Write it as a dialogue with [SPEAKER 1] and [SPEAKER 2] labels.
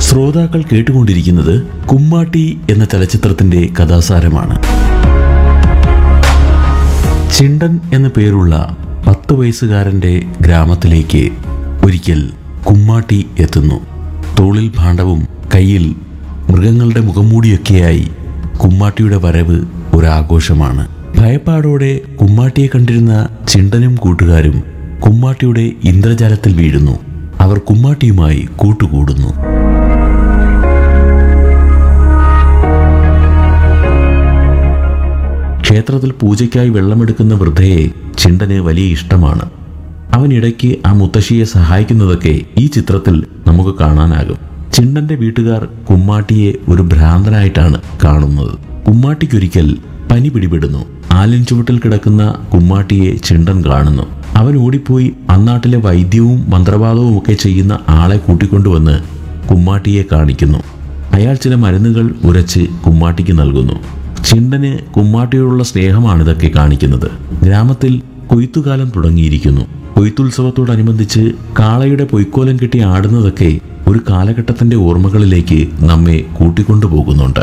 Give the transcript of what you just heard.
[SPEAKER 1] ശ്രോതാക്കൾ കേട്ടുകൊണ്ടിരിക്കുന്നത് കുമ്മാട്ടി എന്ന ചലച്ചിത്രത്തിന്റെ കഥാസാരമാണ്. ചിണ്ടൻ എന്ന പേരുള്ള 10 വയസ്സുകാരന്റെ ഗ്രാമത്തിലേക്ക് ഒരിക്കൽ കുമ്മാട്ടി എത്തുന്നു. തോളിൽ ഭാണ്ഡവും കയ്യിൽ മൃഗങ്ങളുടെ മുഖംമൂടിയൊക്കെയായി കുമ്മാട്ടിയുടെ വരവ് ഒരാഘോഷമാണ്. ഭയപ്പാടോടെ കുമ്മാട്ടിയെ കണ്ടിരുന്ന ചിണ്ടനും കൂട്ടുകാരും കുമ്മാട്ടിയുടെ ഇന്ദ്രജാലത്തിൽ വീഴുന്നു. അവർ കുമ്മാട്ടിയുമായി കൂട്ടുകൂടുന്നു. ക്ഷേത്രത്തിൽ പൂജയ്ക്കായി വെള്ളമെടുക്കുന്ന വൃദ്ധയെ ചിണ്ടന് വലിയ ഇഷ്ടമാണ്. അവൻ ഇടയ്ക്ക് ആ മുത്തശ്ശിയെ സഹായിക്കുന്നതൊക്കെ ഈ ചിത്രത്തിൽ നമുക്ക് കാണാനാകും. ചിണ്ടന്റെ വീട്ടുകാർ കുമ്മാട്ടിയെ ഒരു ഭ്രാന്തനായിട്ടാണ് കാണുന്നത്. കുമ്മാട്ടിക്കൊരിക്കൽ പനി പിടിപെടുന്നു. ആലിൻ ചുവട്ടിൽ കിടക്കുന്ന കുമ്മാട്ടിയെ ചിണ്ടൻ കാണുന്നു. അവൻ ഓടിപ്പോയി അന്നാട്ടിലെ വൈദ്യവും മന്ത്രവാദവും ഒക്കെ ചെയ്യുന്ന ആളെ കൂട്ടിക്കൊണ്ടുവന്ന് കുമ്മാട്ടിയെ കാണിക്കുന്നു. അയാൾ ചില മരുന്നുകൾ ഉരച്ച് കുമ്മാട്ടിക്ക് നൽകുന്നു. ചിണ്ടന് കുമ്മാട്ടിയോടുള്ള സ്നേഹമാണിതൊക്കെ കാണിക്കുന്നത്. ഗ്രാമത്തിൽ കൊയ്ത്തുകാലം തുടങ്ങിയിരിക്കുന്നു. കൊയ്ത്തുത്സവത്തോടനുബന്ധിച്ച് കാളയുടെ പൊയ്ക്കോലം കെട്ടി ആടുന്നതൊക്കെ ഒരു കാലഘട്ടത്തിന്റെ ഓർമ്മകളിലേക്ക് നമ്മെ കൂട്ടിക്കൊണ്ടുപോകുന്നുണ്ട്.